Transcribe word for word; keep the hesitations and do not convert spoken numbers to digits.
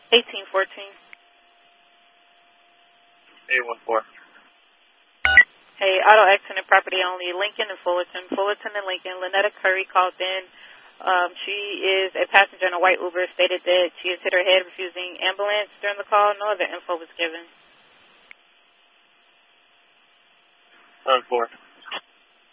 eighteen fourteen. eight one four. Hey, auto accident property only, Lincoln and Fullerton. Fullerton and Lincoln. Lynetta Curry called in. Um, she is a passenger in a white Uber, stated that she has hit her head refusing ambulance during the call. No other info was given. one four.